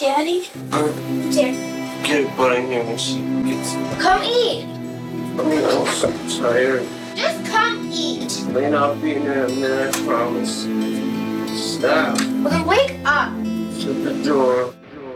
Daddy? Dad. Get a butt in here when she gets it. Come eat. I'm so tired. Just come eat. May not be in there a minute, I promise. Stop. Well, then wake up. Shut the door.